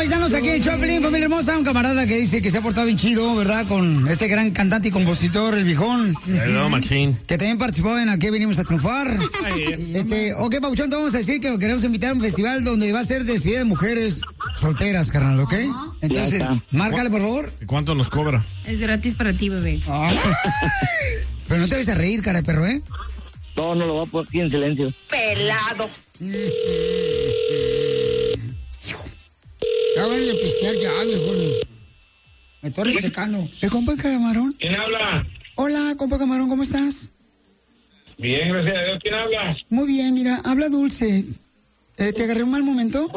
paisanos, aquí en Choplin, familia hermosa, un camarada que dice que se ha portado bien chido, ¿verdad? Con este gran cantante y compositor, el viejón. No, machín. Que también participó en Aquí Venimos a Triunfar. Ok, Pabuchón, te vamos a decir que lo queremos invitar a un festival donde va a ser despedida de mujeres solteras, carnal, ¿ok? Entonces, márcale, por favor. ¿Y cuánto nos cobra? Es gratis para ti, bebé. Pero no te vayas a reír, cara de perro, ¿eh? No, no lo voy a poner aquí en silencio. Pelado. Ya van a pistear ya, viejones. Me estoy resecando. ¿El compa Camarón? ¿Quién habla? Hola, compa Camarón, ¿cómo estás? Bien, gracias a Dios. ¿Quién habla? Muy bien, mira, habla Dulce. ¿Te agarré un mal momento?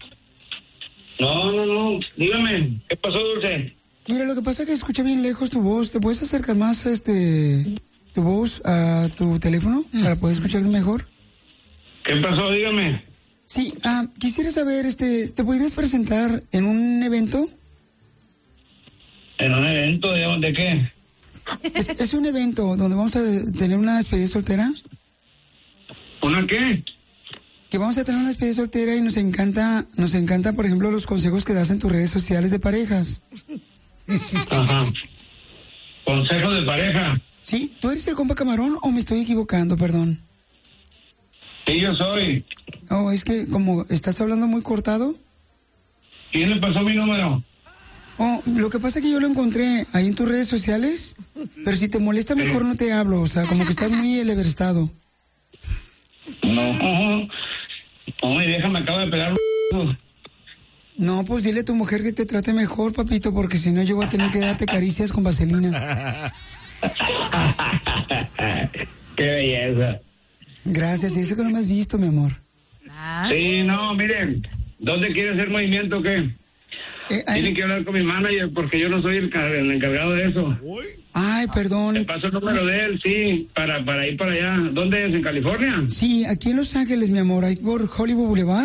No. Dígame, ¿qué pasó, Dulce? Mira, lo que pasa es que escucha bien lejos tu voz. ¿Te puedes acercar más tu voz a tu teléfono para poder escucharte mejor? ¿Qué pasó? Dígame. Sí, quisiera saber, ¿te podrías presentar en un evento? ¿En un evento? ¿De qué? Es un evento donde vamos a tener una despedida soltera. ¿Una qué? Que vamos a tener una despedida soltera y nos encanta, por ejemplo, los consejos que das en tus redes sociales de parejas. Ajá. ¿Consejos de pareja? Sí, ¿tú eres el compa Camarón o me estoy equivocando, perdón? Sí, yo soy. Oh, es que como estás hablando muy cortado. ¿Quién le pasó mi número? Oh, lo que pasa es que yo lo encontré ahí en tus redes sociales, pero si te molesta mejor no te hablo, o sea, como que estás muy eleverestado. No, mi vieja me acaba de pegar un... No, pues dile a tu mujer que te trate mejor, papito, porque si no yo voy a tener que darte caricias con vaselina. Qué belleza. Gracias, y eso que no me has visto, mi amor. Sí, no, miren, ¿dónde quiere hacer movimiento o qué? Tienen que hablar con mi manager porque yo no soy el encargado de eso. Ay, perdón. Te paso el número de él, sí, para ir para allá. ¿Dónde es? ¿En California? Sí, aquí en Los Ángeles, mi amor, ahí por Hollywood Boulevard.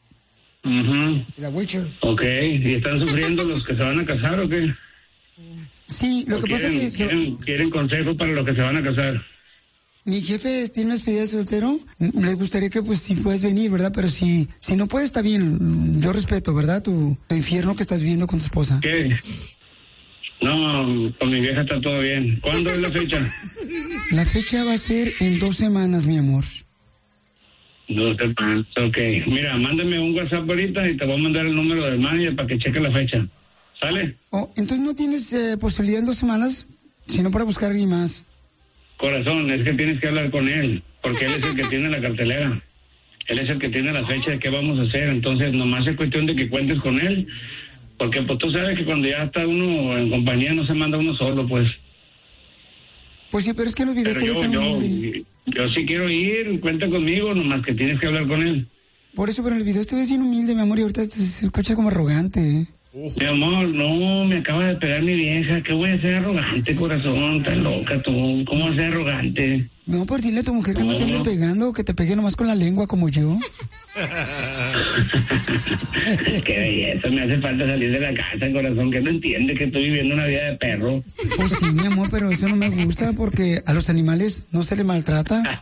La Witcher. Ok, ¿y están sufriendo los que se van a casar o qué? Sí, lo que pasa es que... ¿Quieren consejos para los que se van a casar? Mi jefe tiene una despedida de soltero. Le gustaría que, pues, si puedes venir, ¿verdad? Pero si no puedes, está bien. Yo respeto, ¿verdad? Tu infierno que estás viviendo con tu esposa. ¿Qué? No, con mi vieja está todo bien. ¿Cuándo es la fecha? La fecha va a ser en 2 semanas, mi amor. 2 semanas, ok. Mira, mándame un WhatsApp ahorita y te voy a mandar el número del manager para que cheque la fecha. ¿Sale? Oh, entonces no tienes posibilidad en 2 semanas, sino para buscar a alguien más. Corazón, es que tienes que hablar con él, porque él es el que tiene la cartelera. Él es el que tiene la fecha de qué vamos a hacer. Entonces, nomás es cuestión de que cuentes con él, porque pues tú sabes que cuando ya está uno en compañía no se manda uno solo, pues. Pues sí, pero es que los videos Pero están humilde. yo sí quiero ir, cuenta conmigo, nomás que tienes que hablar con él. Por eso, pero en el video te ves bien humilde, mi amor, y ahorita te escuchas como arrogante, ¿eh? Mi amor, no, me acaba de pegar mi vieja. ¿Qué voy a ser arrogante, corazón? Estás loca tú. ¿Cómo vas a ser arrogante? No, por dile a tu mujer que no te ande pegando, que te pegue nomás con la lengua como yo. Qué belleza, me hace falta salir de la casa, corazón, que no entiende que estoy viviendo una vida de perro. Pues sí, mi amor, pero eso no me gusta porque a los animales no se les maltrata.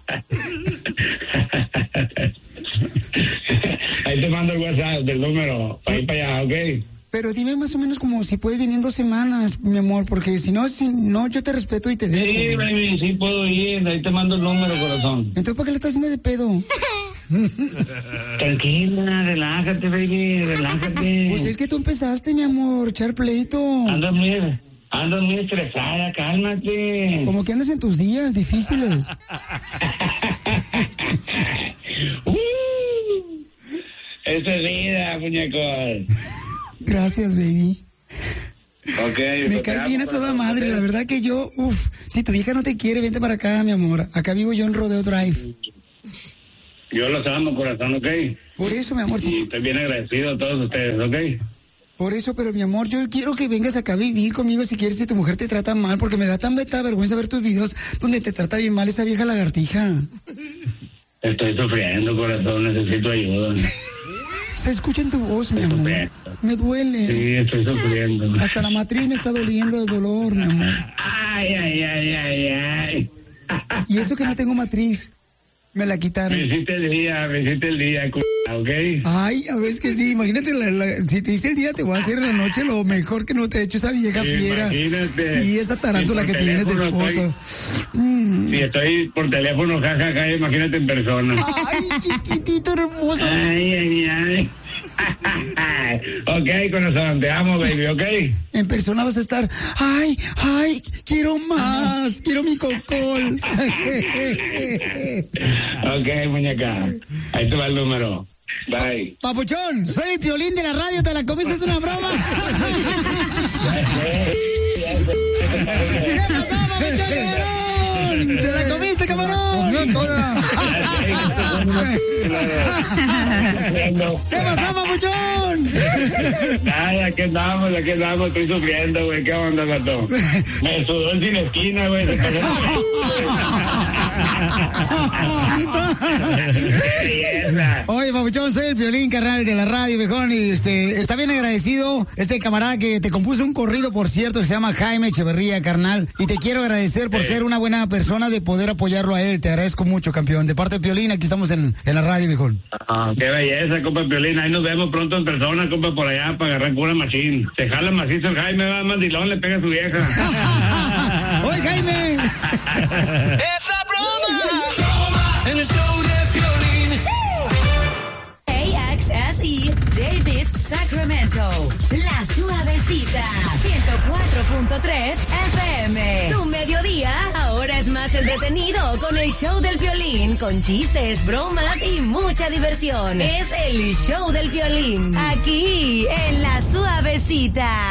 Ahí te mando el WhatsApp del número, para ir para allá, ¿ok? Pero dime más o menos como si puedes venir en 2 semanas, mi amor, porque si no, yo te respeto y te dejo. Sí, baby, sí puedo ir, ahí te mando el número, corazón. Entonces, ¿para qué le estás haciendo de pedo? Tranquila, relájate, baby, relájate. Pues es que tú empezaste, mi amor, echar pleito. Andas muy estresada, cálmate. Como que andas en tus días difíciles. Eso es vida, muñecos. Gracias, baby. Okay, me caes bien a toda madre, la verdad que yo, si tu vieja no te quiere, vente para acá, mi amor. Acá vivo yo en Rodeo Drive. Yo los amo, corazón, ¿ok? Por eso, mi amor. Y estoy bien agradecido a todos ustedes, ¿ok? Por eso, pero mi amor, yo quiero que vengas acá a vivir conmigo si quieres, si tu mujer te trata mal, porque me da tanta vergüenza ver tus videos donde te trata bien mal esa vieja lagartija. Estoy sufriendo, corazón, necesito ayuda. Se escucha en tu voz, mi amor. Me duele. Sí, estoy sufriendo. Hasta la matriz me está doliendo de dolor, mi amor. Ay. Y eso que no tengo matriz. Me la quitaron. Me hiciste el día, ¿ok? Ay, a ver, es que sí, imagínate, si te hice el día, te voy a hacer en la noche lo mejor que no te ha hecho esa vieja fiera. Imagínate. Sí, esa tarántula que tienes de esposo. Si estoy por teléfono, jajaja, imagínate en persona. Ay, chiquitito hermoso. Ay. Ok, corazón, te amo, baby, ok. En persona vas a estar, ay, quiero más, quiero mi cocol. Ok, muñeca, ahí te va el número. Bye. Papuchón, soy el Piolín de la radio, ¿te la comiste? ¿Es una broma? ¿Qué pasó, Papuchón, cabrón? ¿Te la comiste, cabrón? No toda. ¿Qué pasó, Papuchón? Ay, aquí andamos, estoy sufriendo, güey. ¿Qué onda, gato? Me sudó el sin esquina, güey. Oye, Papuchón, soy el Piolín, carnal, de la radio, viejón, y está bien agradecido este camarada que te compuso un corrido, por cierto, se llama Jaime Echeverría, carnal, y te quiero agradecer por ser una buena persona de poder apoyarlo a él. Te agradezco mucho, campeón. De parte de Piolín, aquí estamos en la radio, viejón. Qué belleza, compa Piolín. Ahí nos vemos pronto en persona, compa, por allá, para agarrar cura machín. Se jala macizo el Jaime, va, mandilón, le pega a su vieja. ¡Oye, Jaime! ¡Esa broma! En el show de Piolín. AXSE Davis, Sacramento. La Suavecita. 104.3 FM. Tu mediodía ahora es más entretenido con el show del Piolín, con chistes, bromas y mucha diversión. Es el show del Piolín. Aquí en La Suavecita.